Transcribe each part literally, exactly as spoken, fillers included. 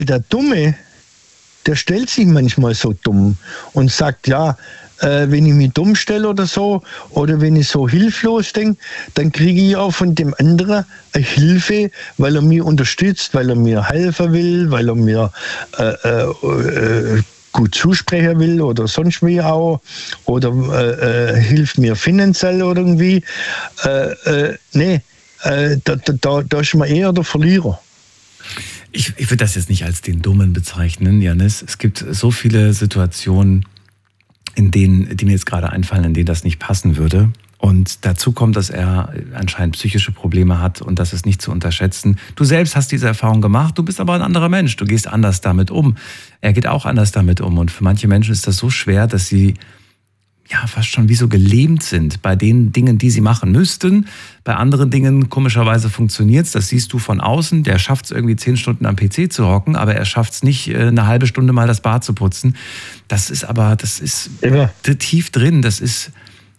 Der Dumme, der stellt sich manchmal so dumm und sagt, ja, äh, wenn ich mich dumm stelle oder so, oder wenn ich so hilflos denke, dann kriege ich auch von dem anderen eine Hilfe, weil er mich unterstützt, weil er mir helfen will, weil er mir äh, äh, äh, gut zusprechen will oder sonst wie auch, oder äh, äh, hilft mir finanziell oder irgendwie. Äh, äh, nee, äh, da, da, da ist man eher der Verlierer. Ich, ich würde das jetzt nicht als den Dummen bezeichnen, Janis. Es gibt so viele Situationen, in denen, die mir jetzt gerade einfallen, in denen das nicht passen würde. Und dazu kommt, dass er anscheinend psychische Probleme hat und das ist nicht zu unterschätzen. Du selbst hast diese Erfahrung gemacht, du bist aber ein anderer Mensch. Du gehst anders damit um. Er geht auch anders damit um. Und für manche Menschen ist das so schwer, dass sie ja fast schon wie so gelähmt sind bei den Dingen, die sie machen müssten. Bei anderen Dingen, komischerweise, funktioniert es. Das siehst du von außen. Der schafft es irgendwie zehn Stunden am P C zu hocken, aber er schafft es nicht, eine halbe Stunde mal das Bad zu putzen. Das ist aber, das ist ja tief drin. Das ist,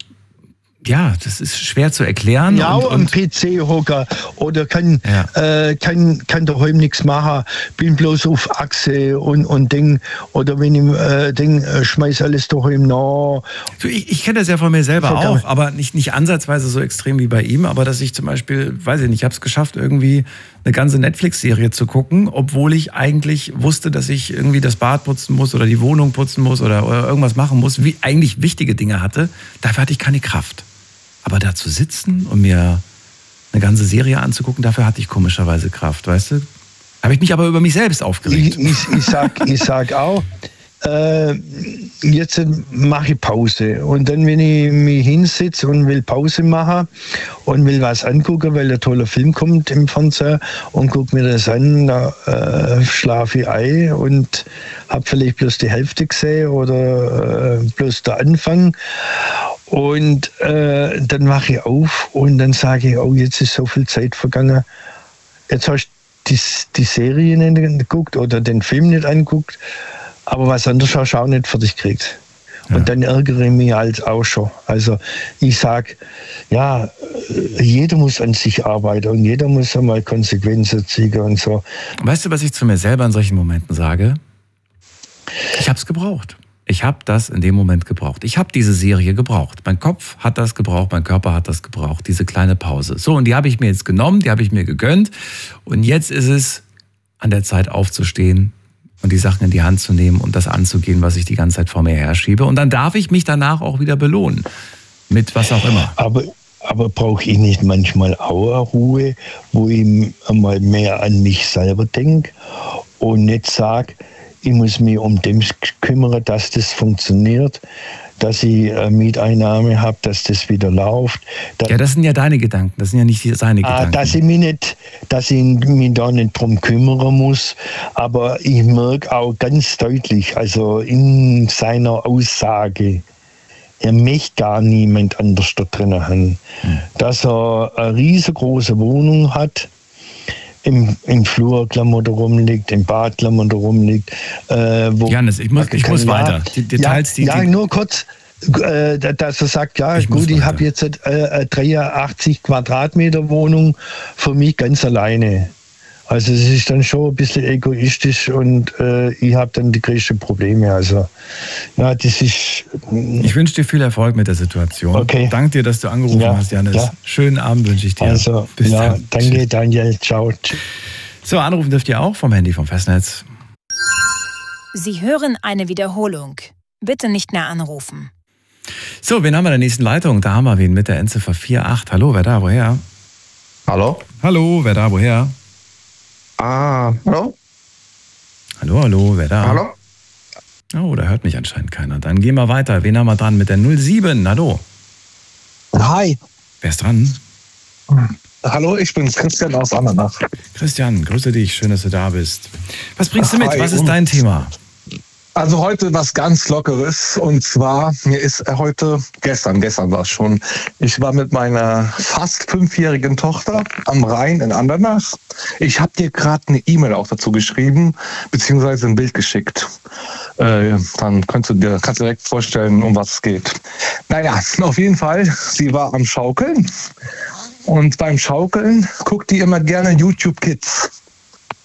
ja, das ist schwer zu erklären. Ja, und, und am P C hocken oder kann, ja. äh, kann, kann daheim nichts machen, bin bloß auf Achse und, und Ding. Oder wenn ich äh, Ding, schmeiß alles daheim nach. So, ich ich kenne das ja von mir selber Vergangen. auch, aber nicht, nicht ansatzweise so extrem wie bei ihm, aber dass ich zum Beispiel, weiß ich nicht, ich habe es geschafft, irgendwie eine ganze Netflix-Serie zu gucken, obwohl ich eigentlich wusste, dass ich irgendwie das Bad putzen muss oder die Wohnung putzen muss oder, oder irgendwas machen muss, wie eigentlich wichtige Dinge hatte. Dafür hatte ich keine Kraft. Aber da zu sitzen und mir eine ganze Serie anzugucken, dafür hatte ich komischerweise Kraft, weißt du? Habe ich mich aber über mich selbst aufgeregt. Ich, ich, ich, sag, ich sag auch, äh, jetzt mache ich Pause. Und dann, wenn ich mich hinsitze und will Pause machen und will was angucken, weil ein toller Film kommt im Fernseher und gucke mir das an, da äh, schlafe ich ein und habe vielleicht bloß die Hälfte gesehen oder äh, bloß der Anfang. Und äh, dann wache ich auf und dann sage ich, oh, jetzt ist so viel Zeit vergangen. Jetzt hast du die, die Serie nicht geguckt oder den Film nicht angeguckt, aber was anderes hast du auch nicht fertig gekriegt. Ja. Und dann ärgere ich mich halt auch schon. Also ich sage, ja, jeder muss an sich arbeiten und jeder muss einmal Konsequenzen ziehen und so. Weißt du, was ich zu mir selber in solchen Momenten sage? Ich habe es gebraucht. Ich habe das in dem Moment gebraucht. Ich habe diese Serie gebraucht. Mein Kopf hat das gebraucht, mein Körper hat das gebraucht, diese kleine Pause. So, und die habe ich mir jetzt genommen, die habe ich mir gegönnt. Und jetzt ist es an der Zeit aufzustehen und die Sachen in die Hand zu nehmen und das anzugehen, was ich die ganze Zeit vor mir herschiebe. Und dann darf ich mich danach auch wieder belohnen. Mit was auch immer. Aber, aber brauche ich nicht manchmal auch eine Ruhe, wo ich mal mehr an mich selber denke und nicht sage, ich muss mich um dem kümmern, dass das funktioniert, dass ich eine Mieteinnahme habe, dass das wieder läuft. Ja, das sind ja deine Gedanken, das sind ja nicht seine ah, Gedanken. Dass ich mich nicht, dass ich mich da nicht drum kümmern muss, aber ich merke auch ganz deutlich, also in seiner Aussage, er möchte gar niemand anders da drin haben, hm. dass er eine riesengroße Wohnung hat, Im, im Flur Klamotten rumliegt, im Bad Klamotten rumliegt. Äh, wo Janis, ich muss, ich muss weiter. Die Details, ja, die, ja, nur kurz, äh, dass er sagt, ja ich gut, ich habe jetzt äh, eine dreiundachtzig Quadratmeter Wohnung für mich ganz alleine. Also es ist dann schon ein bisschen egoistisch und äh, ich habe dann die größten Probleme. Also ja, das ist... Ich wünsche dir viel Erfolg mit der Situation. Okay. Danke dir, dass du angerufen ja, hast, Janis. Ja. Schönen Abend wünsche ich dir. Also, Bis ja, dann. danke, Tschüss. Daniel. Ciao. So, anrufen dürft ihr auch vom Handy, vom Festnetz. Sie hören eine Wiederholung. Bitte nicht mehr anrufen. So, wen haben wir in der nächsten Leitung? Da haben wir wen mit der Endziffer vier acht. Hallo, wer da, woher? Hallo? Hallo, wer da, woher? Ah, hallo? Hallo, hallo, wer da? Hallo? Oh, da hört mich anscheinend keiner. Dann gehen wir weiter. Wen haben wir dran mit der null sieben? Hallo. Hi. Wer ist dran? Hallo, ich bin Christian aus Andernach. Christian, grüße dich. Schön, dass du da bist. Was bringst du mit? Hi. Was ist dein Thema? Also heute was ganz Lockeres, und zwar, mir ist heute, gestern, gestern war es schon, ich war mit meiner fast fünfjährigen Tochter am Rhein in Andernach. Ich habe dir gerade eine E-Mail auch dazu geschrieben, beziehungsweise ein Bild geschickt. Äh, dann kannst du dir kannst direkt vorstellen, um was es geht. Naja, auf jeden Fall, sie war am Schaukeln, und beim Schaukeln guckt die immer gerne YouTube Kids.